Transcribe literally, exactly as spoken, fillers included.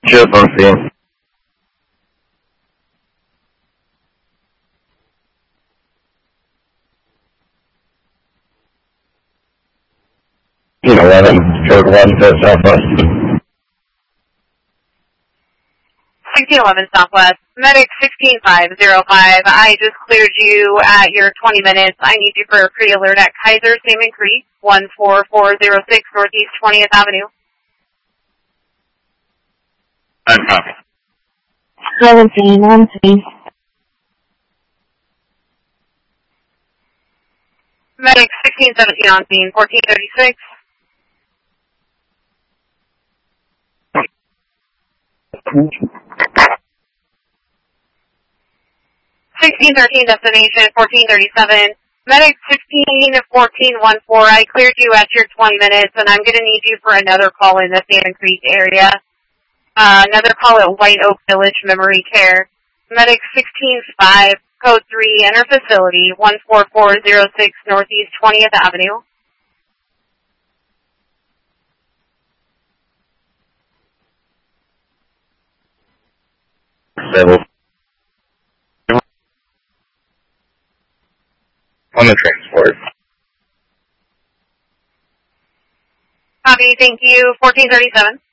Sheriff on scene. eleven, Code one to Southwest. sixteen eleven Southwest, Medic sixteen five oh five. I just cleared you at your twenty minutes. I need you for a pre-alert at Kaiser Salmon Creek, one four four zero six Northeast twentieth Avenue. I'm copy. seventeen, one three. Medic sixteen seventeen on scene, fourteen thirty-six. sixteen thirteen destination, fourteen thirty-seven. Medic sixteen fourteen fourteen, I cleared you at your twenty minutes, and I'm going to need you for another call in the Salmon Creek area. Uh, another call at White Oak Village Memory Care. Medic sixteen five, code three, enter facility, one four four zero six Northeast twentieth Avenue. Stable. On the transport. Copy, thank you, fourteen thirty-seven.